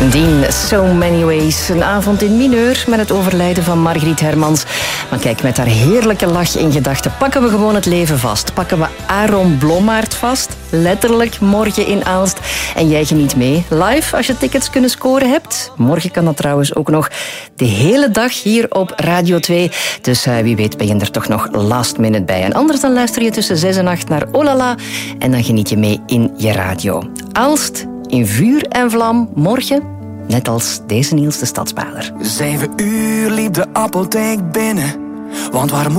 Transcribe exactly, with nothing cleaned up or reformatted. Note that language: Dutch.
Dien, So Many Ways. Een avond in mineur met het overlijden van Margriet Hermans. Maar kijk, met haar heerlijke lach in gedachten pakken we gewoon het leven vast. Pakken we Aaron Blommaert vast. Letterlijk morgen in Aalst. En jij geniet mee. Live als je tickets kunnen scoren hebt. Morgen kan dat trouwens ook nog de hele dag hier op Radio twee. Dus uh, wie weet ben je er toch nog last minute bij. En anders dan luister je tussen zes en acht naar Olala. En dan geniet je mee in je radio. Aalst in vuur en vlam morgen. Net als deze Niels de Stadsbader. Zeven uur liep de apotheek binnen. Want waar moet